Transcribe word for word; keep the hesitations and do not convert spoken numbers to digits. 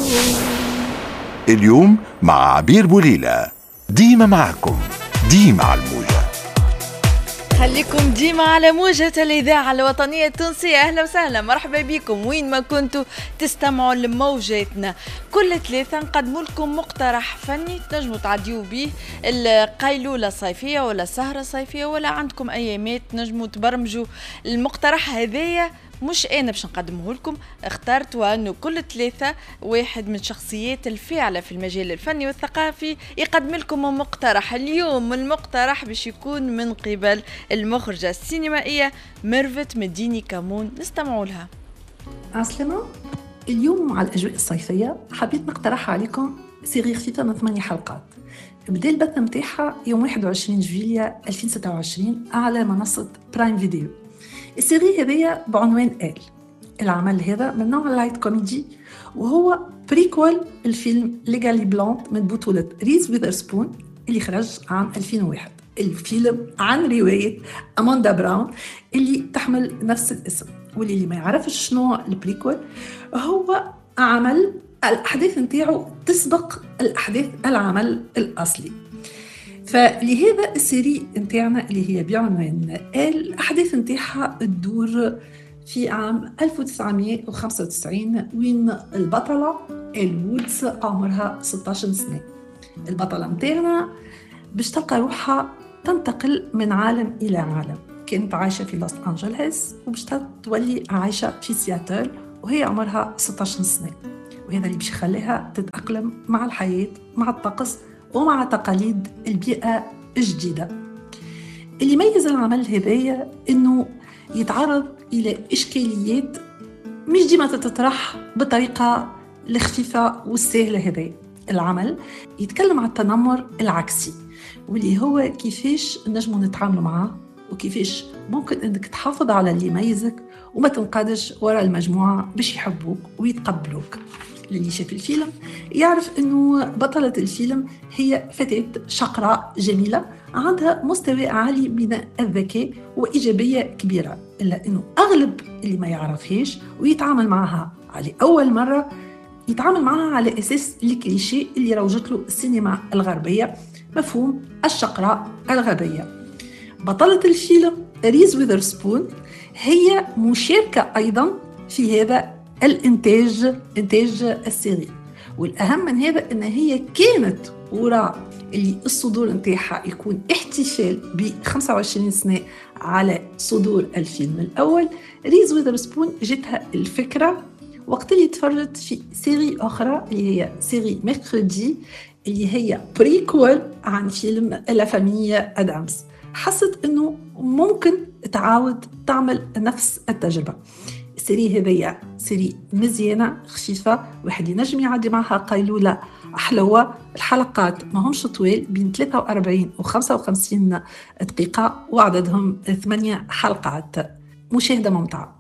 اليوم مع عبير بوليلة، ديما معكم، ديما على الموجة. خليكم ديما على موجة الإذاعة الوطنية التونسية. أهلا وسهلا، مرحبا بكم وين ما كنتوا تستمعوا لموجاتنا. كل ثلاثة نقدموا لكم مقترح فني تنجموا تعديوا به القيلولة الصيفية ولا السهرة الصيفية، ولا عندكم أيامات تنجموا تبرمجوا المقترح هذايا. مش أنا باش نقدمه لكم، اخترت وأنه كل ثلاثة واحد من شخصيات الفاعلة في المجال الفني والثقافي يقدم لكم مقترح. اليوم المقترح باش يكون من قبل المخرجة السينمائية ميرفت مديني كمون، نستمعوا لها. عسلامة. اليوم مع الأجواء الصيفية حبيت نقترح عليكم سيري خفيفة من ثمانية حلقات. بدأ البث متاعها يوم واحد وعشرين جويلية ألفين وستة وعشرين على منصة برايم فيديو. السيري هذه بعنوان آل. العمل هذا من نوع اللايت كوميدي، وهو بريكول الفيلم ليغالي بلوند من بطولة ريز ويذرسبون اللي خرج عام ألفين وواحد. الفيلم عن رواية أماندا براون اللي تحمل نفس الاسم، واللي اللي ما يعرفش شنو البريكول، هو عمل الأحداث نتاعو تسبق الأحداث العمل الأصلي. فلهذا السيري نتاعنا اللي هي بعنوان الأحداث نتاعها تدور في عام ألف وتسعمائة وخمسة وتسعين، وين البطلة الوودز عمرها ستة عشر سنة. البطلة نتاعنا باش تلقى روحها تنتقل من عالم إلى عالم. كانت عايشة في لوس أنجلوس وباش تولي عايشة في سياتل وهي عمرها ستة عشر سنة، وهذا اللي باش يخليها تتأقلم مع الحياة، مع الطقس ومع تقاليد البيئة الجديدة. اللي يميز العمل هذايا إنه يتعرض إلى إشكاليات مش ديما تتطرح بطريقة الخفيفة والسهلة. هذايا العمل يتكلم عن التنمر العكسي، واللي هو كيفاش نجمو نتعامل معه، وكيفاش ممكن انك تحافظ على اللي يميزك وما تنقادش وراء المجموعة باش يحبوك ويتقبلوك. اللي شاف الفيلم يعرف انه بطلة الفيلم هي فتاة شقراء جميلة عندها مستوى عالي من الذكاء وإيجابية كبيرة، إلا انه أغلب اللي ما يعرفهاش ويتعامل معها على أول مرة يتعامل معها على أساس الكليشيه اللي روجت له السينما الغربية، مفهوم الشقراء الغبية. بطلة الفيلم ريز ويذرسبون هي مشاركة أيضا في هذا الإنتاج، إنتاج السيري. والأهم من هذا أن هي كانت وراء اللي الصدور نتاعها يكون احتفال ب خمسة وعشرين سنة على صدور الفيلم الأول. ريز ويذرسبون جتها الفكرة وقت اللي تفرجت في سيري أخرى اللي هي سيري ميركودي، اللي هي بريكول عن فيلم لا فاميليا آدامز. حست أنه ممكن تعاود تعمل نفس التجربة. السيري هذيا سيري مزيانة خفيفة، واحد ينجم يعدي معها قيلولة حلوة. الحلقات ما همش طويل، بين ثلاثة وأربعين و خمسة وخمسين دقيقة، وعددهم ثمانية حلقات. مشاهدة ممتعة.